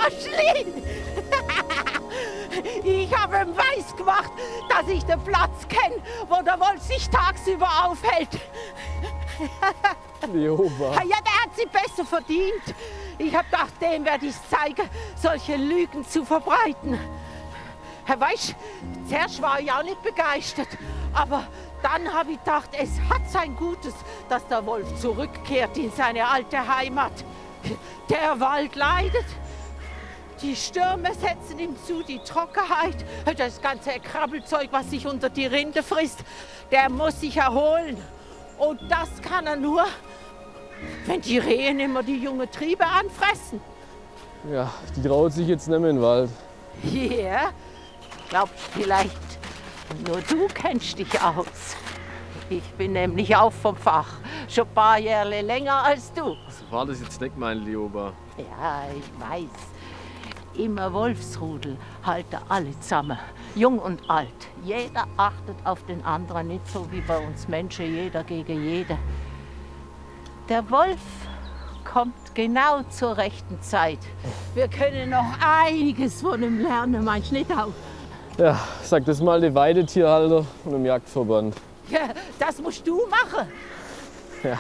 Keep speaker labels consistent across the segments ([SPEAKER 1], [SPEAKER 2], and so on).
[SPEAKER 1] Aschlin! Ich habe ihm weiß gemacht, dass ich den Platz kenne, wo der Wolf sich tagsüber aufhält.
[SPEAKER 2] Leoba.
[SPEAKER 1] Ja, der hat sie besser verdient. Ich habe gedacht, dem werde ich zeigen, solche Lügen zu verbreiten. Herr Weisch, zuerst war ich auch nicht begeistert, aber dann habe ich gedacht, es hat sein Gutes, dass der Wolf zurückkehrt in seine alte Heimat. Der Wald leidet, die Stürme setzen ihm zu, die Trockenheit, das ganze Krabbelzeug, was sich unter die Rinde frisst, der muss sich erholen. Und das kann er nur, wenn die Rehen immer die jungen Triebe anfressen.
[SPEAKER 2] Ja, die traut sich jetzt nicht mehr in den Wald.
[SPEAKER 1] Ja, glaubst vielleicht, nur du kennst dich aus. Ich bin nämlich auch vom Fach, schon ein paar Jahre länger als du.
[SPEAKER 2] So war das jetzt nicht, mein Leoba.
[SPEAKER 1] Ja, ich weiß. Immer Wolfsrudel halten alle zusammen, jung und alt. Jeder achtet auf den anderen, nicht so wie bei uns Menschen, jeder gegen jeden. Der Wolf kommt genau zur rechten Zeit. Wir können noch einiges von ihm lernen, meinst du nicht auch?
[SPEAKER 2] Ja, sag das mal den Weidetierhalter und dem Jagdverband.
[SPEAKER 1] Ja, das musst du machen.
[SPEAKER 2] Ja.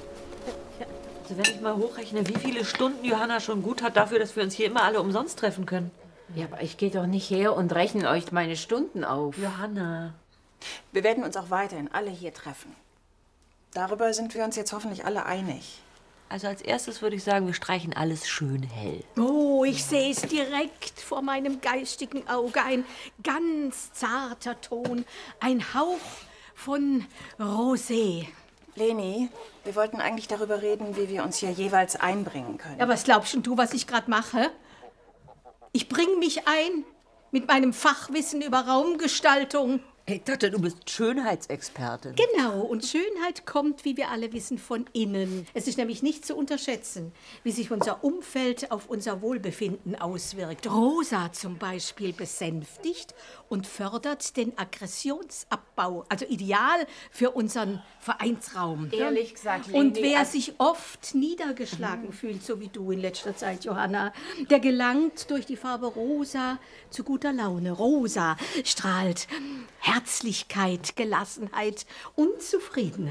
[SPEAKER 3] Also wenn ich mal hochrechne, wie viele Stunden Johanna schon gut hat dafür, dass wir uns hier immer alle umsonst treffen können.
[SPEAKER 4] Ja, aber ich gehe doch nicht her und rechne euch meine Stunden auf.
[SPEAKER 3] Johanna.
[SPEAKER 5] Wir werden uns auch weiterhin alle hier treffen. Darüber sind wir uns jetzt hoffentlich alle einig.
[SPEAKER 3] Also als erstes würde ich sagen, wir streichen alles schön hell.
[SPEAKER 6] Oh, ich sehe es direkt vor meinem geistigen Auge. Ein ganz zarter Ton, ein Hauch von Rosé.
[SPEAKER 5] Leni, wir wollten eigentlich darüber reden, wie wir uns hier jeweils einbringen können.
[SPEAKER 6] Ja, was glaubst denn du, was ich gerade mache? Ich bringe mich ein mit meinem Fachwissen über Raumgestaltung.
[SPEAKER 3] Ich dachte, du bist Schönheitsexpertin.
[SPEAKER 6] Genau, und Schönheit kommt, wie wir alle wissen, von innen. Es ist nämlich nicht zu unterschätzen, wie sich unser Umfeld auf unser Wohlbefinden auswirkt. Rosa zum Beispiel besänftigt und fördert den Aggressionsabbau, also ideal für unseren Vereinsraum.
[SPEAKER 4] Ehrlich gesagt, Leni,
[SPEAKER 6] Und wer sich oft niedergeschlagen fühlt, so wie du in letzter Zeit, Johanna, der gelangt durch die Farbe Rosa zu guter Laune. Rosa strahlt Herzlichkeit, Gelassenheit und Zufriedenheit.